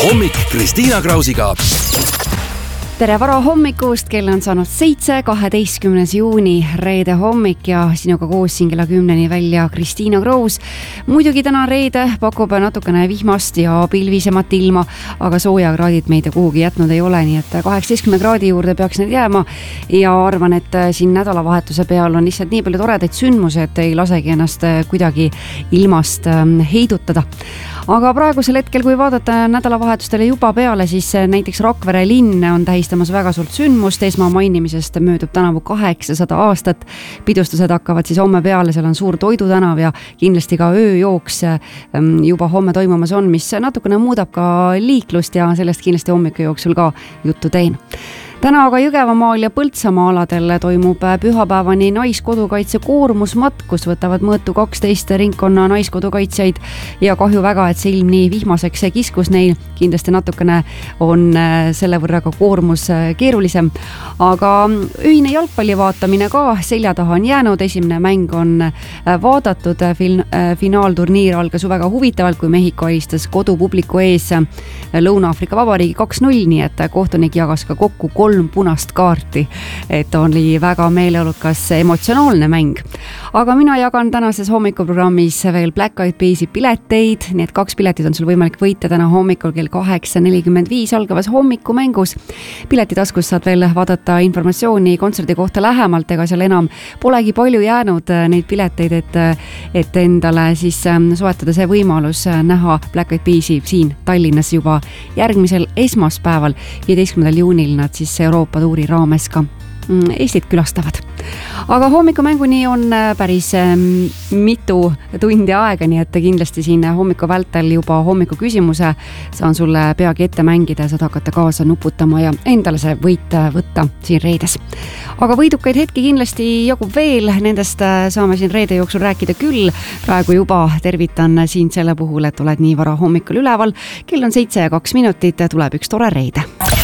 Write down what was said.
hommik Kristiina Krausiga. Tere vara hommikust, kell on saanud 7, 12. juuni, reede hommik ja sinuga koos siin kella 10 välja Kristiina Kraus. Muidugi täna reede pakub natukene vihmast ja pilvisemat ilma, aga soojakraadid meid kuhugi jätnud ei ole, nii et 18 kraadi juurde peaks need jääma ja arvan, et siin nädalavahetuse peal on lihtsalt nii palju toredaid sündmusi, et ei lasegi ennast kuidagi ilmast heidutada. Aga praegusel hetkel, kui vaadata nädalavahetustele juba peale, siis näiteks Rakvere linn on tähistamas väga suurt sündmust. Esma mainimisest möödub tänavu 800 aastat. Pidustused hakkavad siis homme peale, seal on suur toidutänav ja kindlasti ka ööjooks juba homme toimumas on, mis natukene muudab ka liiklust ja sellest kindlasti hommiku jooksul ka juttu teen. Täna aga Jõgevamaal ja Põltsamaa aladel toimub pühapäevani naiskodukaitse koormusmatk, kus võtavad mõõtu 12 ringkonna naiskodukaitsjaid ja kahju väga, et see ilm nii vihmaseks kiskus neil. Kindlasti natukene on selle võrra ka koormus keerulisem, aga ühine jalgpalli vaatamine ka selja taha on jäänud. Esimene mäng on vaadatud, finaalturniir algas väga huvitavalt, kui Mehhiko alistas kodupubliku ees Lõuna-Aafrika Vabariigi 2-0, nii et kohtunik jagas ka kokku 3 punast kaarti, et oli väga meeleolukas emotsionaalne mäng. Aga mina jagan tänases hommikuprogrammis veel Black Eyed Peasi pileteid, nii et 2 piletit on sul võimalik võita täna hommikul kell 8.45 algavas hommikumängus. Piletitaskus saad veel vaadata informatsiooni kontserdi kohta lähemalt, ega seal enam polegi palju jäänud neid pileteid, et endale siis soetada see võimalus näha Black Eyed Peasi siin Tallinnas juba järgmisel esmaspäeval, 15. juunil nad siis Euroopa tuuri raames ka Eestit külastavad. Aga hommikumänguni on päris mitu tundi aega, nii et kindlasti siin hommiku vältel juba hommiku küsimuse saan sulle peagi ette mängida, saad hakata kaasa nuputama ja endale see võit võtta siin reedes. Aga võidukaid hetki kindlasti jagub veel, nendest saame siin reede jooksul rääkida küll. Praegu juba tervitan siin selle puhul, et oled nii vara hommikul üleval. Kell on 7 ja 2 minutit, tuleb üks tore reede.